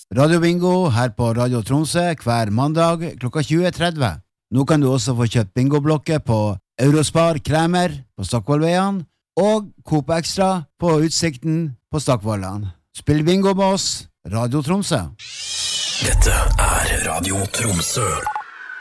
Radio Bingo her på Radio Tromsø hver mandag klokka 20.30. Nå kan du også få kjøpt bingoblokker på Eurospar Kremer på Stockvollveien og Coop Extra på Utsikten på Stockvollan. Spill bingo med oss, Radio Tromsø. Dette Radio Tromsø.